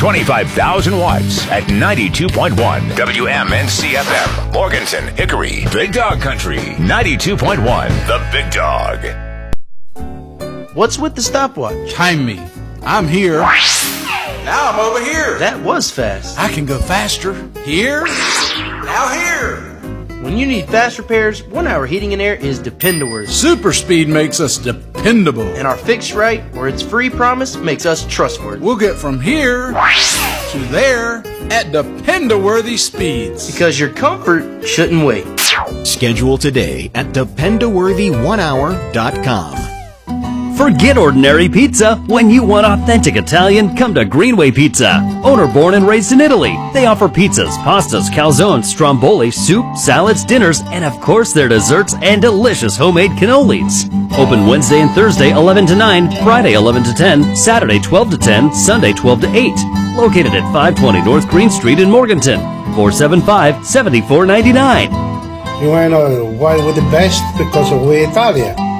25,000 watts at 92.1 WMNC FM. Morganton, Hickory, Big Dog Country, 92.1 The Big Dog. What's with the stopwatch? Time me. I'm here. Now I'm over here. That was fast. I can go faster. Here. Now here. When you need fast repairs, 1 Hour Heating and Air is dependable. Super speed makes us dependable. And our fix right, or it's free promise, makes us trustworthy. We'll get from here to there at dependable speeds. Because your comfort shouldn't wait. Schedule today at dependable1hour.com. Forget ordinary pizza. When you want authentic Italian, come to Greenway Pizza. Owner born and raised in Italy, they offer pizzas, pastas, calzones, stromboli, soup, salads, dinners, and of course their desserts and delicious homemade cannolis. Open Wednesday and Thursday 11 to 9, Friday 11 to 10, Saturday 12 to 10, Sunday 12 to 8. Located at 520 North Green Street in Morganton. 475-7499. You want to know why we're the best? Because we're Italian.